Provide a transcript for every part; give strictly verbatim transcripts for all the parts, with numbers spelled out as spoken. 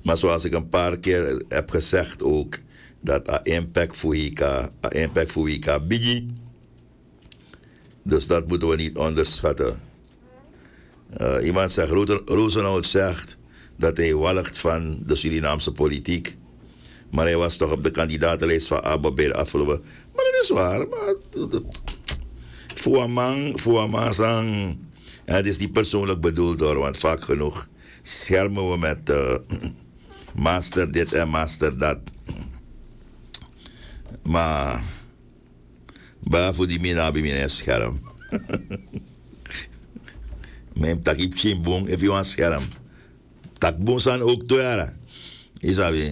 Maar zoals ik een paar keer heb gezegd ook, dat a impact voor Ika, a impact voor Ika biggie. Dus dat moeten we niet onderschatten. Uh, iemand zegt, Rozenhout zegt dat hij walgt van de Surinaamse politiek. Maar hij was toch op de kandidatenlijst van ABBA bij de afgelopen. Maar dat is waar. Maar voor een man, voor een man zang. En het is niet persoonlijk bedoeld hoor, want vaak genoeg schermen we met uh, master dit en master dat. Maar voor die mina bij mijn scherm. Mijn takip chimbong, if you want scherm. Takbong san ook toe jaren. Isabi.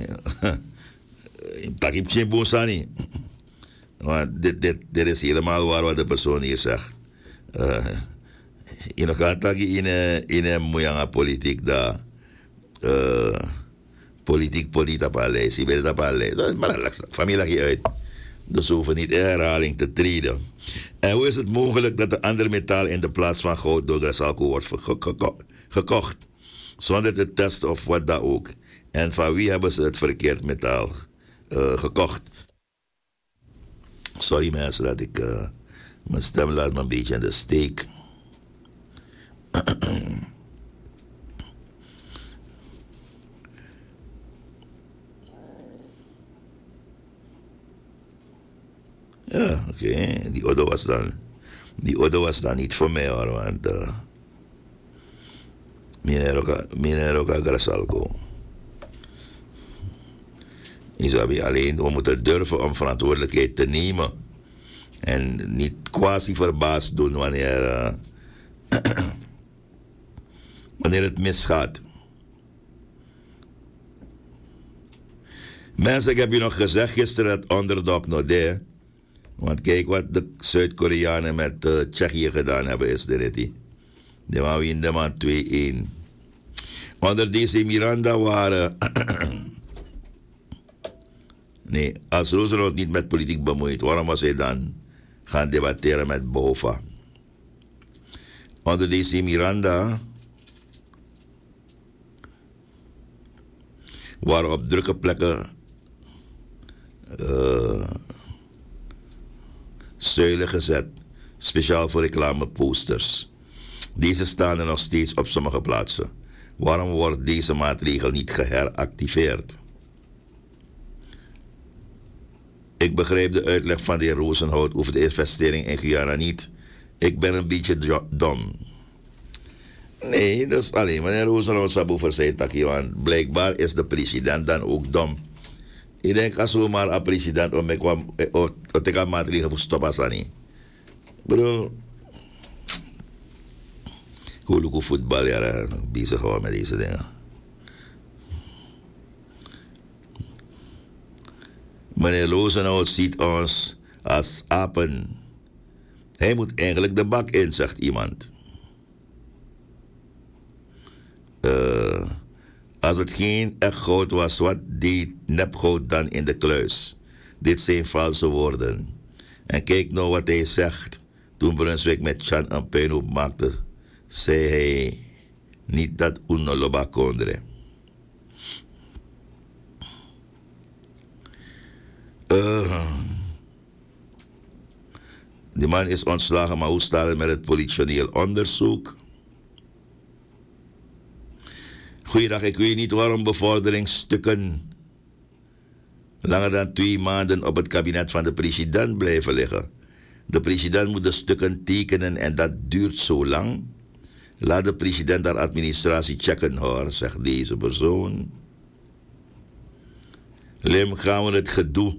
Takip chimbong san niet. Want dit, dit, dit is helemaal waar wat de persoon hier zegt. Uh, in elkaar taki in een in een mooie politiek daar. Uh, politiek politiek op allerlei. Je weet het op allerlei. Dat is maar een familie uit. Dus we hoeven niet in herhaling te treden. En hoe is het mogelijk dat de andere metaal in de plaats van goud door Grasalco wordt gekocht? Zonder te testen of wat dan ook. En van wie hebben ze het verkeerd metaal uh, gekocht? Sorry mensen dat ik uh, mijn stem laat me een beetje in de steek. Ja, oké. Okay. Die auto was dan... Die auto was dan niet voor mij hoor, want... Uh, meneer Oka Grasalco. Isabi, alleen we moeten durven om verantwoordelijkheid te nemen. En niet quasi verbaasd doen wanneer... Uh, wanneer het misgaat. Mensen, ik heb je nog gezegd gisteren het underdog Nodé. Want kijk wat de Zuid-Koreanen met uh, Tsjechië gedaan hebben, is dit niet. Die waren we in de man twee-een. Onder deze Miranda waren... nee, als Rozenhout niet met politiek bemoeid, waarom was hij dan gaan debatteren met Bova? Onder deze Miranda... waren op drukke plekken... Uh, zuilen gezet, speciaal voor reclameposters. Deze staan er nog steeds op sommige plaatsen. Waarom wordt deze maatregel niet geheractiveerd? Ik begrijp de uitleg van de heer Rozenhout over de investering in Guyana niet. Ik ben een beetje dom. Nee, dat is alleen maar een Rozenhout zou voor zijn takje, want blijkbaar is de president dan ook dom. Ik denk als we maar een president om ik kwam te gaan maatregelen voor stoppen als niet. Bro, hoe lukt voetbal ja, bezig houden met deze dingen. Meneer Rozenhout ziet ons als apen. Hij moet eigenlijk de bak in, zegt iemand. Uh, Als het geen echt goud was, wat deed nepgoud dan in de kluis? Dit zijn valse woorden. En kijk nou wat hij zegt. Toen Brunswijk met Chan een puinhoop maakte, zei hij niet dat unoloba kondre. Uh, die man is ontslagen, maar hoe staat het met het politioneel onderzoek? Goeiedag, ik weet niet waarom bevorderingsstukken langer dan twee maanden op het kabinet van de president blijven liggen. De president moet de stukken tekenen en dat duurt zo lang. Laat de president haar administratie checken hoor, zegt deze persoon. Lim, gaan we het gedoe.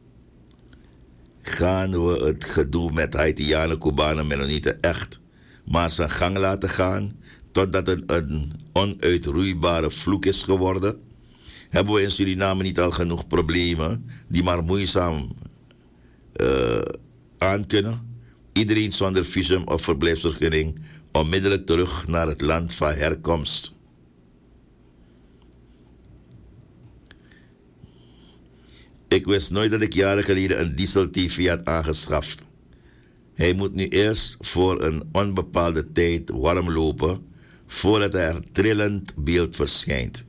Gaan we het gedoe met Haitianen, Cubanen, Mennonieten echt maar zijn gang laten gaan, totdat het een onuitroeibare vloek is geworden? Hebben we in Suriname niet al genoeg problemen die maar moeizaam uh, aankunnen? Iedereen zonder visum of verblijfsvergunning onmiddellijk terug naar het land van herkomst. Ik wist nooit dat ik jaren geleden een diesel-T V had aangeschaft. Hij moet nu eerst voor een onbepaalde tijd warm lopen voordat er trillend beeld verschijnt.